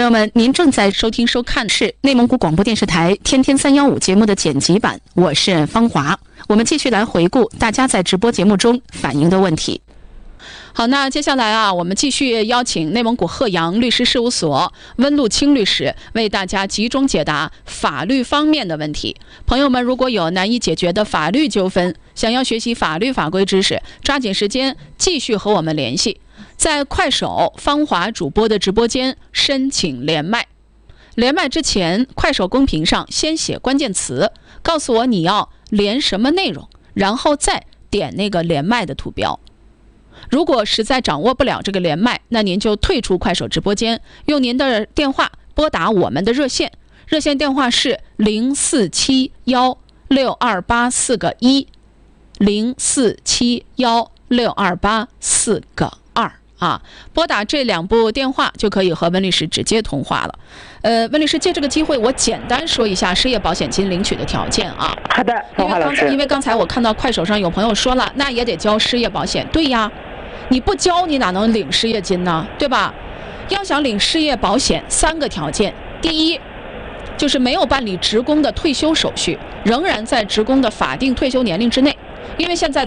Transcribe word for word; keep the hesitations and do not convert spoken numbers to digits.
友们，您正在收听收看是内蒙古广播电视台天天三幺五节目的剪辑版，我是方华。我们继续来回顾大家在直播节目中反映的问题。好，那接下来啊，我们继续邀请内蒙古鹤阳律师事务所温路清律师为大家集中解答法律方面的问题。朋友们，如果有难以解决的法律纠纷，想要学习法律法规知识，抓紧时间继续和我们联系。在快手芳华主播的直播间申请连麦，连麦之前，快手公屏上先写关键词，告诉我你要连什么内容，然后再点那个连麦的图标。如果实在掌握不了这个连麦，那您就退出快手直播间，用您的电话拨打我们的热线，热线电话是零四七幺六二八四个一，零四七幺六二八四个二啊，拨打这两部电话就可以和温律师直接通话了。呃，温律师借这个机会，我简单说一下失业保险金领取的条件啊。 好的， 因为刚才因为刚才我看到快手上有朋友说了，那也得交失业保险。对呀，你不交你哪能领失业金呢？对吧？要想领失业保险，三个条件。第一，就是没有办理职工的退休手续，仍然在职工的法定退休年龄之内，因为现在